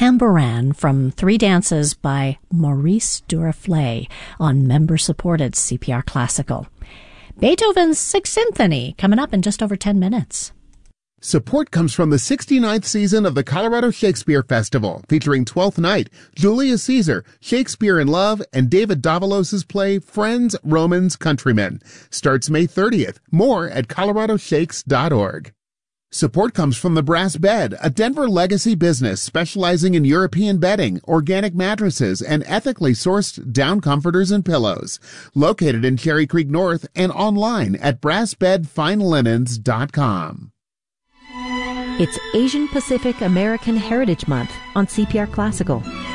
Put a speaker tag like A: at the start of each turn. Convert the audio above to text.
A: Tambourine from Three Dances by Maurice Duraflay on member-supported CPR Classical. Beethoven's Sixth Symphony coming up in just over 10 minutes.
B: Support comes from the 69th season of the Colorado Shakespeare Festival, featuring 12th Night, Julius Caesar, Shakespeare in Love, and David Davalos' play Friends, Romans, Countrymen. Starts May 30th. More at coloradoshakes.org. Support comes from the Brass Bed, a Denver legacy business specializing in European bedding, organic mattresses, and ethically sourced down comforters and pillows. Located in Cherry Creek North and online at brassbedfinelinens.com.
C: It's Asian Pacific American Heritage Month on CPR Classical.